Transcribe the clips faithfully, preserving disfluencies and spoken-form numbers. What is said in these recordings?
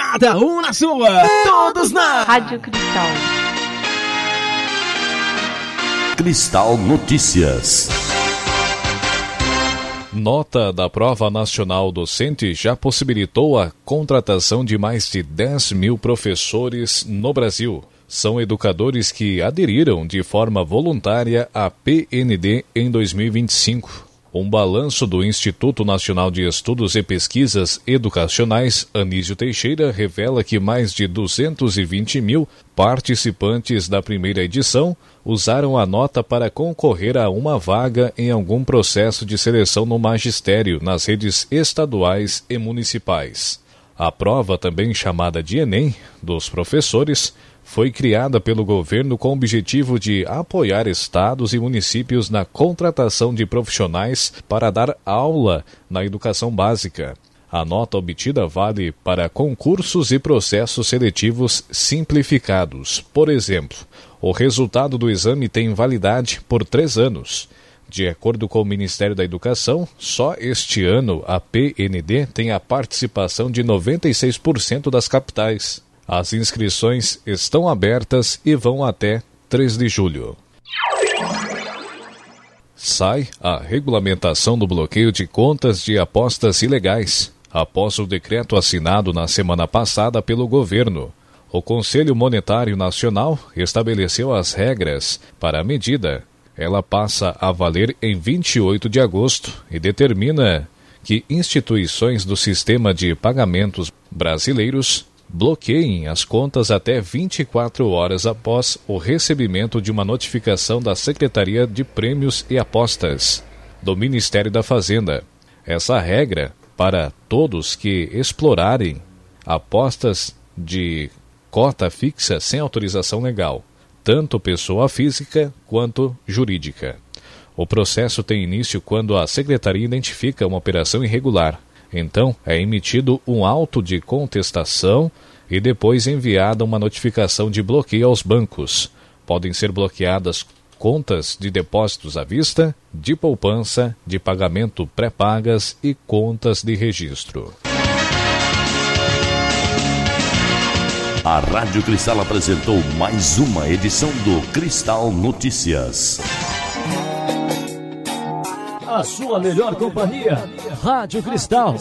cada um na sua, todos na Rádio Cristal. Cristal Notícias. Nota da Prova Nacional Docente já possibilitou a contratação de mais de dez mil professores no Brasil. São educadores que aderiram de forma voluntária à P N D em dois mil e vinte e cinco. Um balanço do Instituto Nacional de Estudos e Pesquisas Educacionais, Anísio Teixeira, revela que mais de duzentos e vinte mil participantes da primeira edição usaram a nota para concorrer a uma vaga em algum processo de seleção no magistério nas redes estaduais e municipais. A prova, também chamada de Enem, dos professores, foi criada pelo governo com o objetivo de apoiar estados e municípios na contratação de profissionais para dar aula na educação básica. A nota obtida vale para concursos e processos seletivos simplificados. Por exemplo, o resultado do exame tem validade por três anos. De acordo com o Ministério da Educação, só este ano a P N D tem a participação de noventa e seis por cento das capitais. As inscrições estão abertas e vão até três de julho. Sai a regulamentação do bloqueio de contas de apostas ilegais. Após o decreto assinado na semana passada pelo governo, o Conselho Monetário Nacional estabeleceu as regras para a medida. Ela passa a valer em vinte e oito de agosto e determina que instituições do sistema de pagamentos brasileiros bloqueiem as contas até vinte e quatro horas após o recebimento de uma notificação da Secretaria de Prêmios e Apostas do Ministério da Fazenda. Essa regra para todos que explorarem apostas de cota fixa sem autorização legal, tanto pessoa física quanto jurídica. O processo tem início quando a Secretaria identifica uma operação irregular. Então, é emitido um auto de contestação e depois enviada uma notificação de bloqueio aos bancos. Podem ser bloqueadas contas de depósitos à vista, de poupança, de pagamento pré-pagas e contas de registro. A Rádio Cristal apresentou mais uma edição do Cristal Notícias. A sua melhor companhia, Rádio Cristal.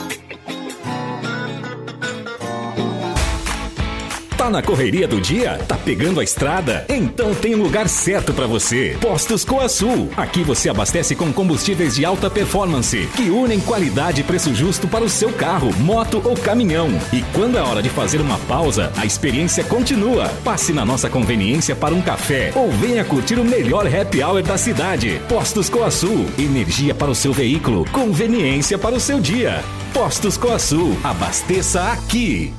Tá na correria do dia? Tá pegando a estrada? Então tem um lugar certo para você. Postos Coasul. Aqui você abastece com combustíveis de alta performance, que unem qualidade e preço justo para o seu carro, moto ou caminhão. E quando é hora de fazer uma pausa, a experiência continua. Passe na nossa conveniência para um café ou venha curtir o melhor happy hour da cidade. Postos Coasul. Energia para o seu veículo, conveniência para o seu dia. Postos Coasul. Abasteça aqui.